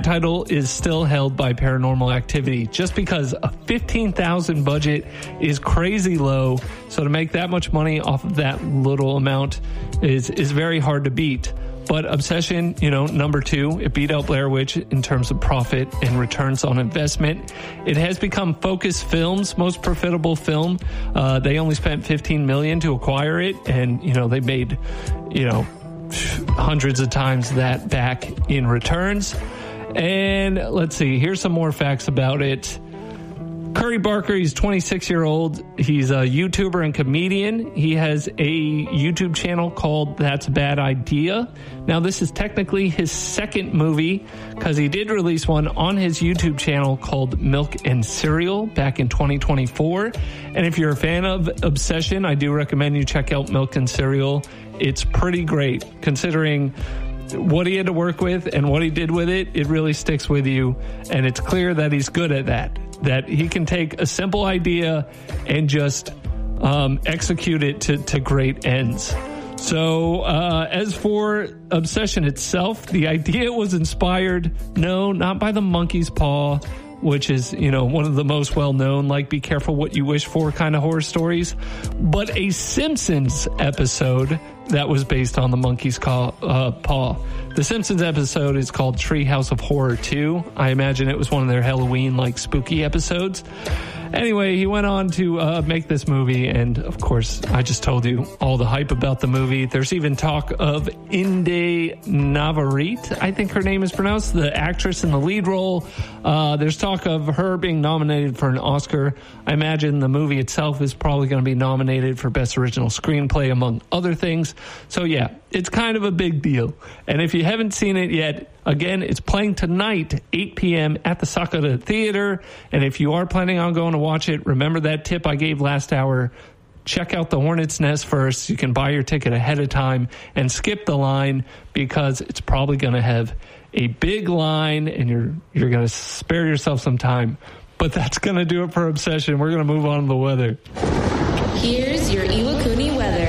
title is still held by Paranormal Activity, just because a $15,000 budget is crazy low. So to make that much money off of that little amount is very hard to beat. But Obsession, number 2, it beat out Blair Witch in terms of profit and returns on investment. It has become Focus Films' most profitable film. They only spent $15 million to acquire it, and they made hundreds of times that back in returns. And let's see, here's some more facts about it. Curry Barker, he's 26-year-old. He's a YouTuber and comedian. He has a YouTube channel called That's a Bad Idea. Now, this is technically his second movie because he did release one on his YouTube channel called Milk and Cereal back in 2024. And if you're a fan of Obsession, I do recommend you check out Milk and Cereal. It's pretty great considering what he had to work with and what he did with it. It really sticks with you, and it's clear that he's good at that he can take a simple idea and just execute it to great ends. So as for Obsession itself, the idea was inspired, no, not by the Monkey's Paw, which is, one of the most well-known, like, be careful what you wish for kind of horror stories, but a Simpsons episode that was based on the Monkey's Paw. The Simpsons episode is called Treehouse of Horror 2. I imagine it was one of their Halloween, spooky episodes. Anyway, he went on to make this movie, and of course, I just told you all the hype about the movie. There's even talk of Inde Navarit, I think her name is pronounced, the actress in the lead role. There's talk of her being nominated for an Oscar. I imagine the movie itself is probably going to be nominated for Best Original Screenplay, among other things. So yeah, it's kind of a big deal. And if you haven't seen it yet, again, it's playing tonight, 8 p.m. at the Sakura Theater. And if you are planning on going to watch it, remember that tip I gave last hour. Check out the Hornet's Nest first. You can buy your ticket ahead of time and skip the line because it's probably going to have a big line and you're going to spare yourself some time. But that's going to do it for Obsession. We're going to move on to the weather. Here's your Iwakuni weather.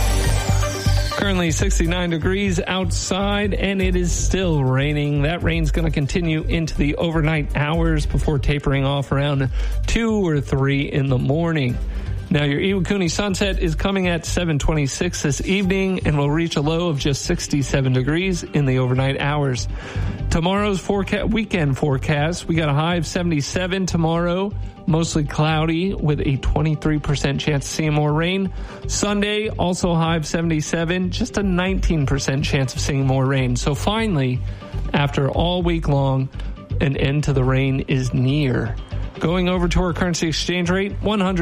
Currently 69 degrees outside, and it is still raining. That rain's going to continue into the overnight hours before tapering off around 2 or 3 in the morning. Now, your Iwakuni sunset is coming at 7:26 this evening and will reach a low of just 67 degrees in the overnight hours. Tomorrow's weekend forecast, we got a high of 77 tomorrow, mostly cloudy with a 23% chance of seeing more rain. Sunday, also a high of 77, just a 19% chance of seeing more rain. So finally, after all week long, an end to the rain is near. Going over to our currency exchange rate,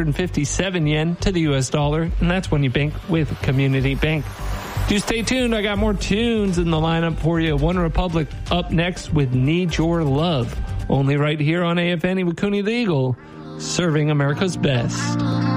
157 yen to the US dollar, and that's when you bank with Community Bank. Do stay tuned. I got more tunes in the lineup for you. One Republic up next with Need Your Love. Only right here on AFN Iwakuni the Eagle, serving America's best.